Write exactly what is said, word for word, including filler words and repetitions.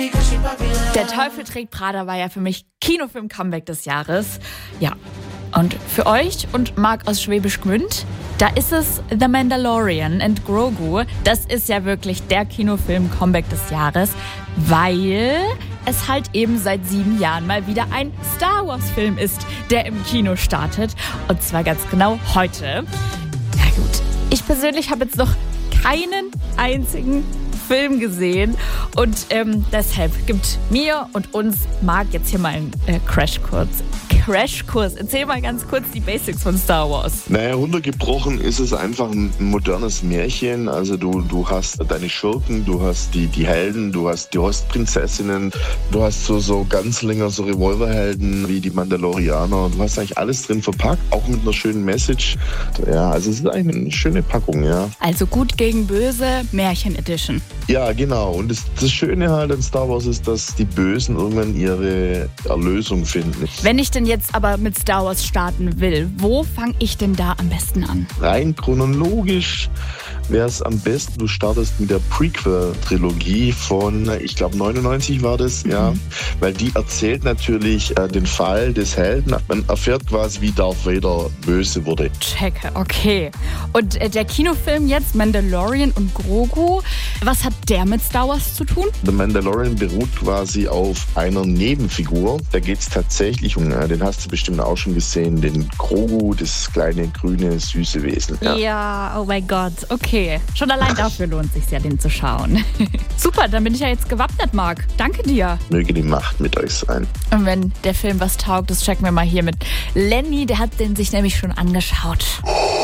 Der Teufel trägt Prada war ja für mich Kinofilm-Comeback des Jahres. Ja, und für euch und Marc aus Schwäbisch Gmünd, da ist es The Mandalorian and Grogu. Das ist ja wirklich der Kinofilm-Comeback des Jahres, weil es halt eben seit sieben Jahren mal wieder ein Star Wars-Film ist, der im Kino startet. Und zwar ganz genau heute. Ja gut, ich persönlich habe jetzt noch keinen einzigen Film gesehen und ähm, deshalb gibt mir und uns Marc jetzt hier mal einen äh, Crashkurs. Crashkurs. Erzähl mal ganz kurz die Basics von Star Wars. Naja, runtergebrochen ist es einfach ein modernes Märchen. Also du, du hast deine Schurken, du hast die, die Helden, du hast die Ostprinzessinnen, du hast so, so Ganzlinger, so Revolverhelden wie die Mandalorianer. Du hast eigentlich alles drin verpackt, auch mit einer schönen Message. Ja, also es ist eigentlich eine schöne Packung, ja. Also gut gegen böse, Märchen-Edition. Ja, genau. Und das, das Schöne halt an Star Wars ist, dass die Bösen irgendwann ihre Erlösung finden. Wenn ich denn jetzt aber mit Star Wars starten will, wo fange ich denn da am besten an? Rein chronologisch wäre es am besten, du startest mit der Prequel-Trilogie von, ich glaube neunundneunzig war das, mhm. ja, weil die erzählt natürlich äh, den Fall des Helden. Man erfährt quasi, wie Darth Vader böse wurde. Checke, okay. Und äh, der Kinofilm jetzt, Mandalorian und Grogu, was hat der mit Star Wars zu tun? The Mandalorian beruht quasi auf einer Nebenfigur. Da geht es tatsächlich um, äh, den hast du bestimmt auch schon gesehen, den Grogu, das kleine, grüne, süße Wesen. Ja, ja, oh mein Gott, okay. Schon allein dafür lohnt es sich ja, den zu schauen. Super, dann bin ich ja jetzt gewappnet, Marc. Danke dir. Möge die Macht mit euch sein. Und wenn der Film was taugt, das checken wir mal hier mit Lenny. Der hat den sich nämlich schon angeschaut.